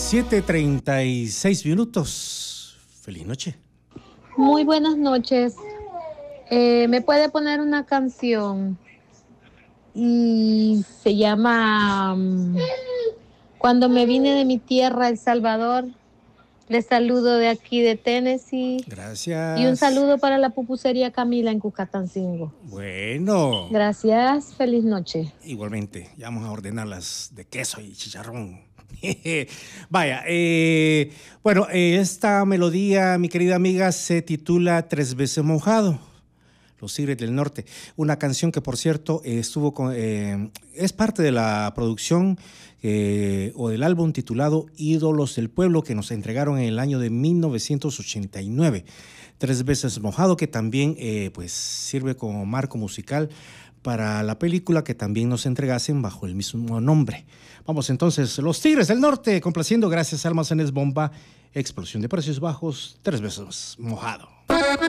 7:36. Feliz noche. Muy buenas noches. ¿Me puede poner una canción? Y se llama Cuando me vine de mi tierra, El Salvador. Les saludo de aquí de Tennessee. Gracias. Y un saludo para la pupusería Camila en Cucatancingo. Bueno. Gracias, feliz noche. Igualmente, ya vamos a ordenarlas de queso y chicharrón. Vaya, bueno, esta melodía, mi querida amiga, se titula Tres veces mojado, Los Tigres del Norte. Una canción que, por cierto, estuvo es parte de la producción o del álbum titulado Ídolos del Pueblo, que nos entregaron en el año de 1989. Tres veces mojado, que también pues sirve como marco musical para la película que también nos entregasen bajo el mismo nombre. Vamos entonces, Los Tigres del Norte, complaciendo gracias a Almacenes Bomba, Explosión de Precios Bajos, Tres veces mojado.